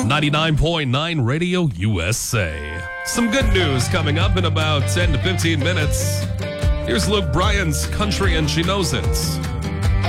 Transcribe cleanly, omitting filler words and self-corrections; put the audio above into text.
99.9 Radio USA. Some good news coming up in about 10 to 15 minutes. Here's Luke Bryan's Country and She Knows It.